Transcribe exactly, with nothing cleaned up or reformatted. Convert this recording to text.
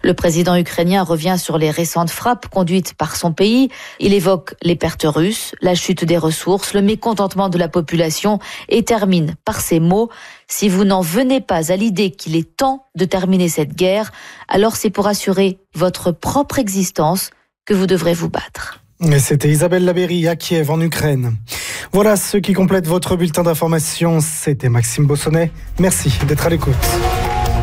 Le président ukrainien revient sur les récentes frappes conduites par son pays. Il évoque les pertes russes, la chute des ressources, le mécontentement de la population et termine par ces mots: « Si vous n'en venez pas à l'idée qu'il est temps de terminer cette guerre, alors c'est pour assurer votre propre existence que vous devrez vous battre. » Et c'était Isabelle Labéry à Kiev, en Ukraine. Voilà ce qui complète votre bulletin d'information. C'était Maxime Bossonnet. Merci d'être à l'écoute.